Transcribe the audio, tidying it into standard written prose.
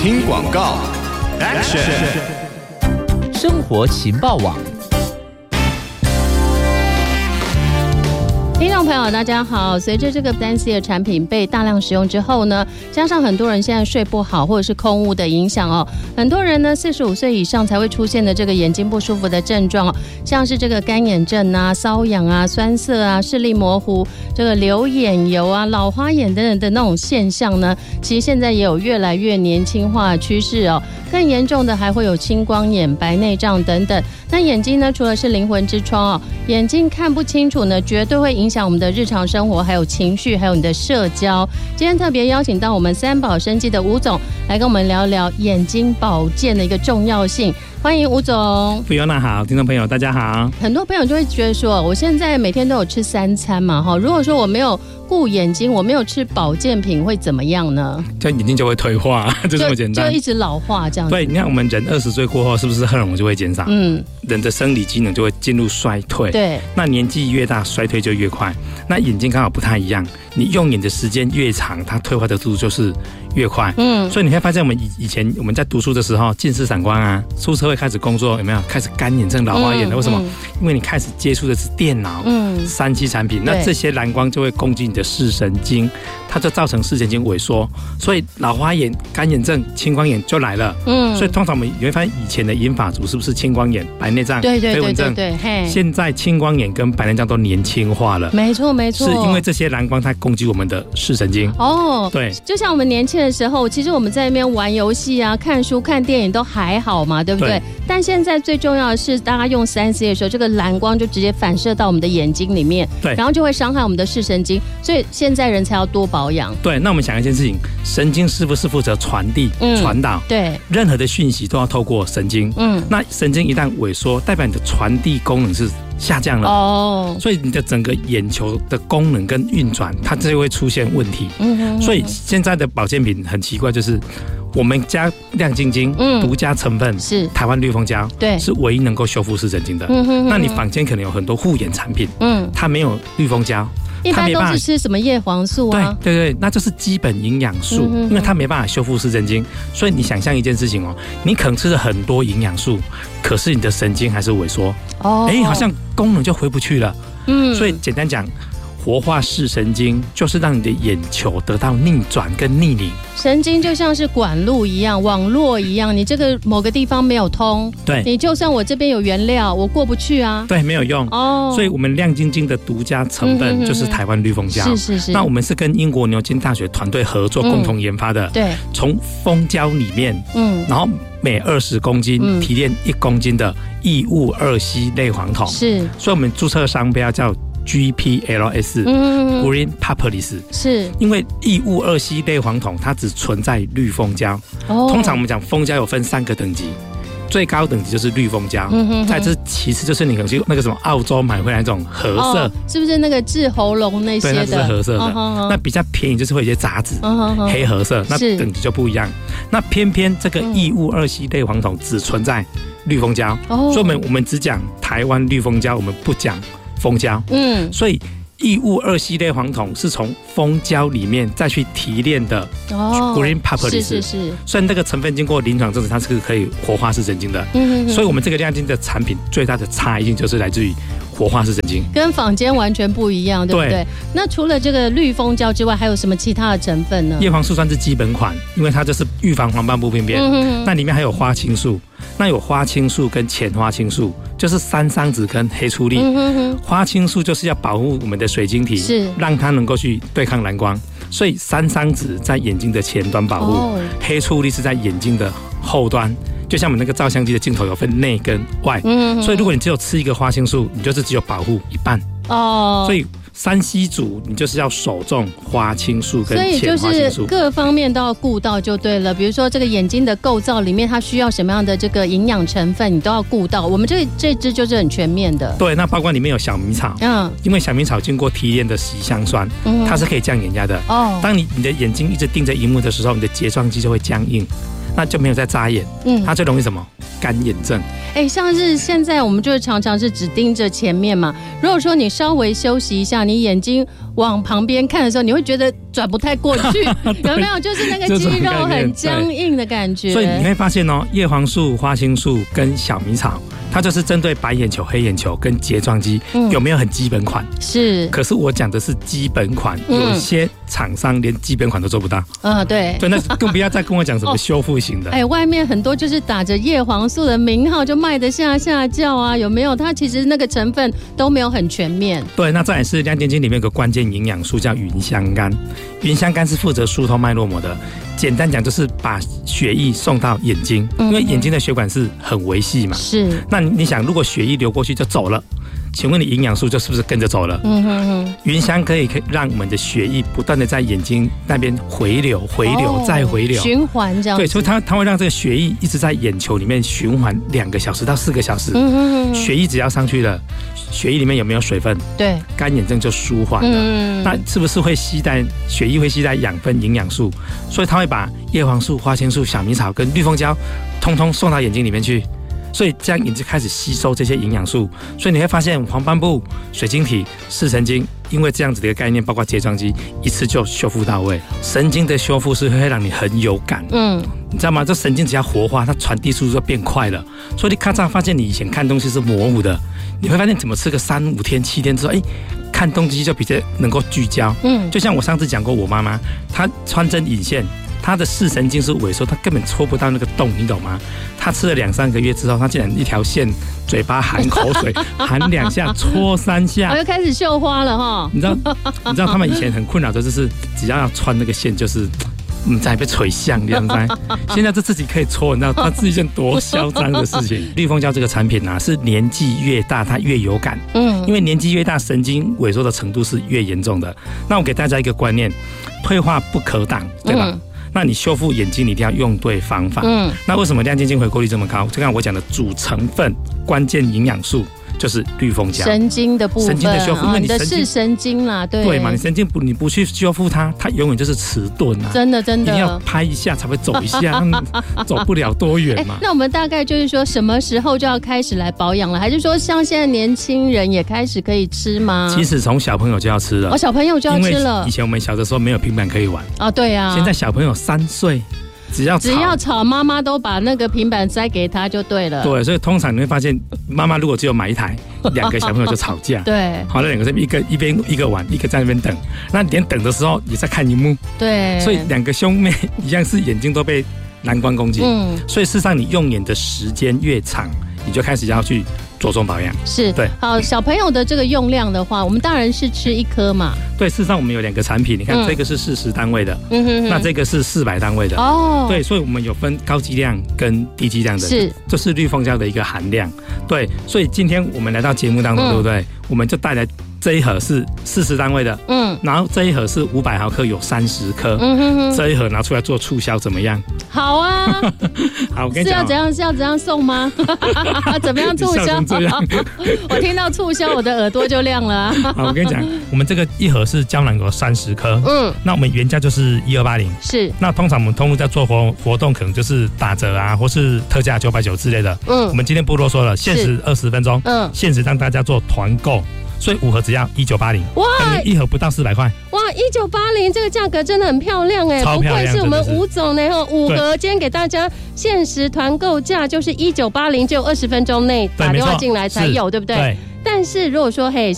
听广告 ，Action！ 生活情报网。 听众朋友大家好，随着这个3C 的产品被大量使用之后呢，加上很多人现在睡不好或者是空污的影响哦，很多人呢45岁以上才会出现的这个眼睛不舒服的症状哦，像是这个干眼症啊、瘙痒啊、酸涩啊、视力模糊、这个流眼油啊、老花眼等等的那种现象呢，其实现在也有越来越年轻化的趋势哦。更严重的还会有青光眼、白内障等等。那眼睛呢，除了是灵魂之窗哦，眼睛看不清楚呢，绝对会影响我们的日常生活，还有情绪，还有你的社交。今天特别邀请到我们三宝生技的吴总来跟我们聊聊眼睛保健的一个重要性。欢迎吴总。 菲欧娜好，听众朋友大家好。 很多朋友就会觉得说，我现在每天都有吃3餐嘛，如果说我没有顾眼睛，我没有吃保健品，会怎么样呢？ 这样眼睛就会退化，就这么简单， 就一直老化这样子。 对，你看我们人20岁过后，是不是荷尔蒙就会减少？人的生理机能就会进入衰退。 对， 那年纪越大，衰退就越快。那眼睛刚好不太一样，你用眼的时间越长，它退化的速度就是越快。所以你会发现，我们以前我们在读书的时候，近视散光啊，出社会开始工作，有没有开始干眼症、老花眼了？为什么？因为你开始接触的是电脑、3C 产品，那这些蓝光就会攻击你的视神经，它就造成视神经萎缩，所以老花眼、干眼症、青光眼就来了。所以通常你会发现以前的银发族是不是青光眼、白内障、飞蚊症？对，现在青光眼跟白内障都年轻化了。 没错，是因为这些蓝光它攻击我们的视神经。对， 就像我们年轻的时候，其实我们在那边玩游戏啊、看书、看电影都还好嘛，对不对？但现在最重要的是，大家用3C 的时候，这个蓝光就直接反射到我们的眼睛里面，然后就会伤害我们的视神经，所以现在人才要多保养。 对，那我们想一件事情，神经是不是负责传递、传导？ 对， 任何的讯息都要透过神经。那神经一旦萎缩，代表你的传递功能是下降了。所以你的整个眼球的功能跟运转，它就会出现问题。所以现在的保健品很奇怪，就是我们家亮晶晶独家成分是台湾绿蜂胶，对，是唯一能够修复视神经的。那你坊间可能有很多护眼产品，它没有绿蜂胶。 一般都是吃什么叶黄素啊？ 对，那就是基本营养素，因为它没办法修复视神经，所以你想象一件事情哦，你可能吃了很多营养素，可是你的神经还是萎缩，好像功能就回不去了。所以简单讲，活化视神经就是让你的眼球得到逆转跟逆龄。 神经就像是管路一样、网络一样，你这个某个地方没有通，对，你就算我这边有原料，我过不去啊， 对，没有用。所以我们亮晶晶的独家成分就是台湾绿蜂胶。是。那我们是跟英国牛津大学团队合作共同研发的。对，从蜂胶里面，然后每20公斤提炼1公斤的异物2烯类黄酮。是，所以我们注册商标叫GPLS Green Propolis， 是因为异物2烯类黄酮它只存在绿蜂胶。通常我们讲蜂胶有分3个等级，最高等级就是绿蜂胶，再这其次就是你可能去那个什么澳洲买回来那种褐色， 是不是那个治喉咙那些的？ 对，那是褐色的。那比较便宜就是会有一些杂质，黑褐色，那等级就不一样。那偏偏这个异物2烯类黄酮只存在绿蜂胶，所以我们只讲台湾绿蜂胶，我们不讲蜂胶。所以异物2烯类黄酮是从蜂胶里面再去提炼的 Green Propolis， 是。所以这个成分经过临床证实，它是可以活化视神经的。所以我们这个亮晶的产品最大的差异就是来自于活化视神经， 跟坊间完全不一样，对不对？那除了这个绿蜂胶之外，还有什么其他的成分呢？ 叶黄素算是基本款，因为它就是预防黄斑部病变。那里面还有花青素，那有花青素跟前花青素，就是三桑子跟黑醋栗。花青素就是要保护我们的水晶体，是让它能够去对抗蓝光，所以三桑子在眼睛的前端保护，黑醋栗是在眼睛的后端。就像我们那个照相机的镜头有分内跟外，所以如果你只有吃一个花青素，你就是只有保护一半。所以3C 组你就是要首重花青素跟前花青素，所以就是各方面都要顾到就对了。比如说这个眼睛的构造里面，它需要什么样的这个营养成分，你都要顾到。我们这支就是很全面的。 对，那包括里面有小米草，因为小米草经过提炼的烯香酸，它是可以降眼压的。当你的眼睛一直盯着荧幕的时候，你的睫状肌就会僵硬，那就没有在眨眼，它最容易什么？ 干眼症。 像是现在我们就常常是只盯着前面嘛，如果说你稍微休息一下，你眼睛往旁边看的时候，你会觉得转不太过去有没有？就是那个肌肉很僵硬的感觉。 所以你会发现叶黄素、花青素跟小米草，它就是针对白眼球、黑眼球跟睫状肌，有没有很基本款？ 是。 可是我讲的是基本款，有些厂商连基本款都做不到。 对， 那更不要再跟我讲什么修复型的。 外面很多就是打着叶黄素的名号就卖得下叫啊，有没有？它其实那个成分都没有很全面。 对，那再来是亮晶晶里面有个关键营养素叫芸香苷，芸香苷是负责疏通脉络膜的。简单讲就是把血液送到眼睛，因为眼睛的血管是很微细嘛。 是。 那你想，如果血液流过去就走了，请问你营养素就是不是跟着走了？芸香可以让我们的血液不断的在眼睛那边回流、再回流， 循环这样子。 对，所以它会让这个血液一直在眼球里面循环2个小时到4个小时。血液只要上去了，血液里面有没有水分？ 对， 干眼症就舒缓了。那是不是会血液会携带养分、营养素？所以它会把叶黄素、花青素、小米草跟绿蜂胶通通送到眼睛里面去。所以这样眼睛开始吸收这些营养素，所以你会发现黄斑部、水晶体、视神经，因为这样子的一个概念，包括睫状肌，一次就修复到位。神经的修复是会让你很有感，你知道吗？这神经只要活化，它传递速度就变快了。所以你咔嚓发现你以前看东西是模糊的，你会发现怎么吃个3、5天、7天之后，看东西就比较能够聚焦。就像我上次讲过，我妈妈她穿针引线。他的视神经是萎缩，他根本戳不到那个洞，你懂吗？他吃了2、3个月之后，他竟然一条线，嘴巴含口水，含2下，戳3下， 我又开始绣花了哈。 你知道他们以前很困扰的就是只要穿那个线，就是在被垂像这样子。现在这自己可以戳，你知道它是一件多嚣张的事情。绿蜂胶这个产品啊，是年纪越大它越有感，因为年纪越大，神经萎缩的程度是越严重的。那我给大家一个观念，退化不可挡，对吧？那你修复眼睛，你一定要用对方法。那为什么亮晶晶回购率这么高？就刚才我讲的主成分、关键营养素就是绿蜂胶， 神经的部分， 神经的修复，因为你的视神经啦，对嘛，你神经你不去修复它，它永远就是迟钝啊， 真的， 一定要拍一下才会走一下，走不了多远嘛。 那我们大概就是说什么时候就要开始来保养了？还是说像现在年轻人也开始可以吃吗？ 其实从小朋友就要吃了， 小朋友就要吃了。 因为以前我们小的时候没有平板可以玩对啊， 现在小朋友3岁。只要吵，妈妈都把那个平板塞给他就对了。 对，所以通常你会发现，妈妈如果只有买一台，2个小朋友就吵架。 对， 好了，2个是一边一个玩，一个在那边等。那连等的时候也在看荧幕。 对， 所以2个兄妹一样是眼睛都被蓝光攻击。所以事实上你用眼的时间越长，你就开始要去着重保养。 是， 对。 好，小朋友的这个用量的话，我们当然是吃1颗嘛。 对，事实上我们有2个产品，你看这个是40单位的，那这个是400单位的。对，所以我们有分高剂量跟低剂量的， 是， 这是绿蜂胶的一个含量。对，所以今天我们来到节目当中，对不对？我们就带来这一盒是40单位的，然后这一盒是500毫克，有30颗，这一盒拿出来做促销怎么样？ 好啊， 好，我跟你讲， 是要怎样送吗？怎么样促销？我听到促销，我的耳朵就亮了啊。 好，我跟你讲，我们这个一盒是胶囊有30颗，那我们原价就是1280， 是。 那通常我们通路在做活动，可能就是打折啊，或是特价990之类的。我们今天不啰嗦了，限时20分钟，限时让大家做团购。所以5盒只要1980，哇，一盒不到400块， 哇，1980这个价格真的很漂亮哎， 超漂亮， 不愧是我们吴总呢，5盒今天给大家限时团购价就是1980，只有20分钟内打电话进来才有，对不对？但是如果说